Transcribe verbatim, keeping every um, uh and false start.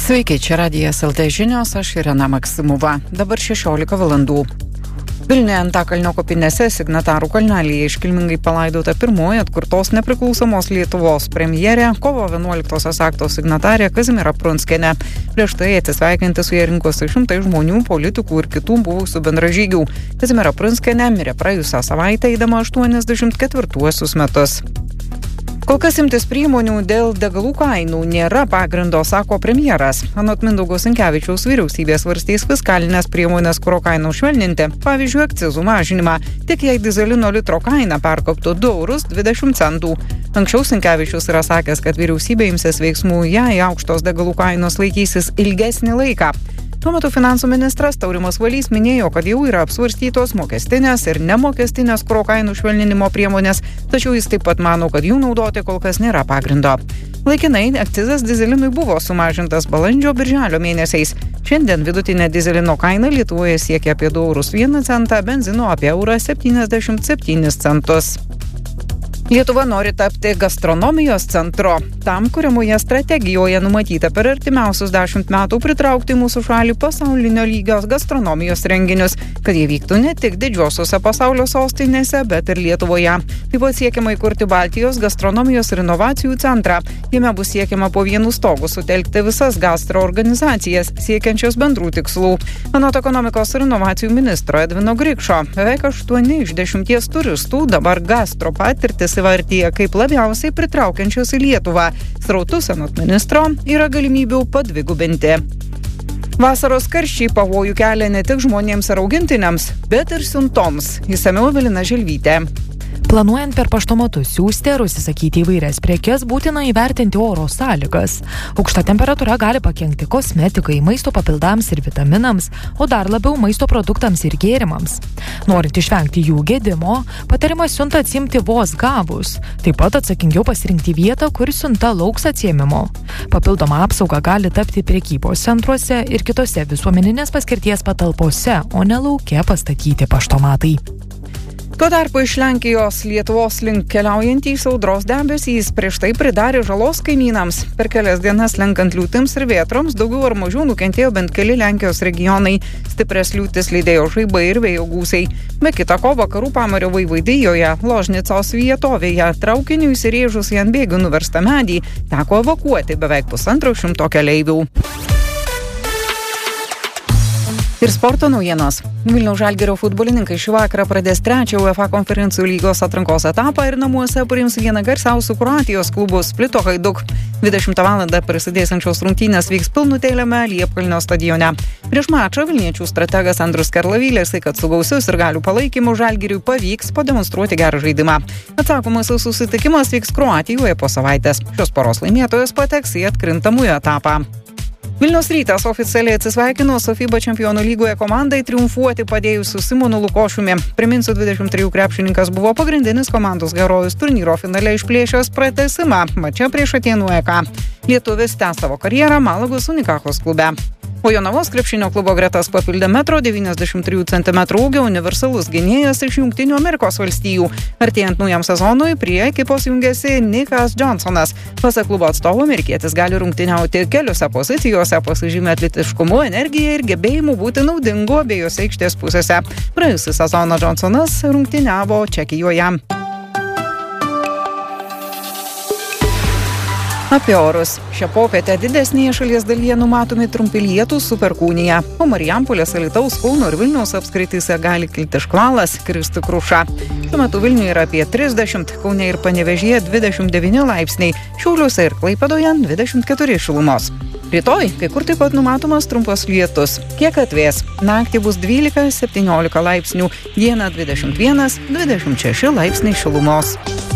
Sveiki, čia Radijas L T žinios, aš Irena Maksimova. Dabar šešiolika valandų. Vilniuje Antakalnio kapinėse Signatarų kalnelyje iškilmingai palaidota pirmoji atkurtos nepriklausomos Lietuvos premjerė, kovo vienuoliktosios akto signatarė Kazimiera Prunskienė. Prieš tai atsisveikinti su ja rinkosi šimtai žmonių, politikų ir kitų buvusių bendražygių. Kazimiera Prunskienė mirė praėjusią savaitę, eidama aštuoniasdešimt ketvirtuosius metus. Kol kas imtis priemonių dėl degalų kainų nėra pagrindo, sako premjeras. Anot Mindaugo Sinkevičiaus vyriausybės svarstys fiskalinės priemonės kuro kainų švelninti, pavyzdžiui, akcizų mažinimą, tik jei dyzelino litro kaina perkoptų du eurus dvidešimt centų. Anksčiau Sinkevičius yra sakęs, kad vyriausybė imsis veiksmų, jei aukštos degalų kainos laikysis ilgesnį laiką. Tuo metu finansų ministras Taurimas Valys minėjo, kad jau yra apsvarstytos mokestinės ir nemokestinės kuro kainų švelninimo priemonės, tačiau jis taip pat mano, kad jų naudoti kol kas nėra pagrindo. Laikinai akcizas dyzelinui buvo sumažintas balandžio-birželio mėnesiais. Šiandien vidutinė dyzelino kaina Lietuvoje siekia apie du eurus vieną centą, benzino apie eurą septyniasdešimt septynis centus. Lietuva nori tapti gastronomijos centru. Tam kuriamoje strategijoje numatyta per artimiausius dešimt metų pritraukti mūsų šalį pasaulinio lygio gastronomijos renginius, kad jie vyktų ne tik didžiosiuose pasaulio sostinėse, bet ir Lietuvoje. Taip pat siekiama įkurti Baltijos gastronomijos ir inovacijų centrą. Jame bus siekiama po vienu stogu sutelkti visas gastro organizacijas, siekiančios bendrų tikslų. Anot ekonomikos ir inovacijų ministro Edvino Grikšo, beveik aštuoni iš dešimties turistų dabar gastro patirtis įvardyja kaip labiausiai pritraukiančios į Lietuvą. Srautus, anot ministro, yra galimybių padvigubinti. Vasaros karščiai pavojų kelia ne tik žmonėms ar augintiniams, bet ir siuntoms. Išsamiau Evelina Želvytė. Planuojant per paštomatus siųsti ar užsisakyti įvairias prekes, būtina įvertinti oro sąlygas. Aukšta temperatūra gali pakenkti kosmetikai, maisto papildams ir vitaminams, o dar labiau maisto produktams ir gėrimams. Norint išvengti jų gedimo, patarimas siuntą atsiimti vos gavus. Taip pat atsakingiau pasirinkti vietą, kur siunta lauks atsiėmimo. Papildoma apsauga gali tapti prekybos centruose ir kitose visuomeninės paskirties patalpose, o ne lauke pastatyti paštomatai. Tuo tarpu iš Lenkijos Lietuvos link keliaujantys audros debesys prieš tai pridarė žalos kaimynams. Per kelias dienas lenkant liūtims ir vėtroms daugiau ar mažiau nukentėjo bent keli Lenkijos regionai. Stiprias liūtis lydėjo žaibai ir vėjo gūsiai. Be kita ko, vakarų Pamario Vaivadijoje, Ložnicos vietovėje, traukiniui įsirėžus į ant bėgių nuverstą medį, teko evakuoti beveik pusantro šimto keleivių. Ir sporto naujienos. Vilniaus Žalgirio futbolininkai šį vakarą pradės trečią UEFA konferencijų lygos atrankos etapą ir namuose priims vieną garsiausių Kroatijos klubų Splito Hajduk. dvidešimtą valandą prasidėsiančios rungtynės vyks pilnutėliame Liepkalnio stadione. Prieš mačą vilniečių strategas Andrius Skerla vylėsi, kad su gausiu sirgalių palaikymu Žalgiriui pavyks pademonstruoti gerą žaidimą. Atsakomasis susitikimas vyks Kroatijoje po savaitės. Šios poros laimėtojas pateks į atkrintamųjų etapą. Vilniaus Rytas oficialiai atsisveikino su FIBA čempionų lygoje komandai triumfuoti padėjusiu Simonu Lukošiumi. Priminsiu, dvidešimt trejų krepšininkas buvo pagrindinis komandos herojus turnyro finale išplėšęs pratęsimą mače prieš Atėnų E K. Lietuvis tęs savo karjerą Malagos Unikakos klube. O Jonavos krepšinio klubo gretas papildė metro devyniasdešimt trijų centimetrų ūgio universalus gynėjas iš Jungtinių Amerikos valstijų. Artėjant naujam sezonui prie ekipos jungiasi Nikas Johnsonas. Pasak klubo atstovų, amerikietis gali rungtyniauti keliose pozicijose, pasižymė atletiškumu, energija ir gebėjimu būti naudingu abiejose aikštės pusėse. Praėjusį sezoną Johnsonas rungtyniavo Čekijoje. Apie orus. Šią popietę didesnėje šalies dalyje numatomi trumpi lietūs su perkūnija. O Marijampolės, Alytaus, Kauno ir Vilniaus apskrityse gali kilti škvalas, kristi kruša. Šiuo metu Vilniuje yra apie trisdešimt, Kaune ir Panevėžyje dvidešimt devyni laipsniai, Šiauliuose ir Klaipėdoje dvidešimt keturi šilumos. Rytoj kai kur taip pat numatomas trumpas lietus. Kiek atvės? Naktį bus dvylika septyniolika laipsnių, dieną dvidešimt vienas dvidešimt šeši laipsniai šilumos.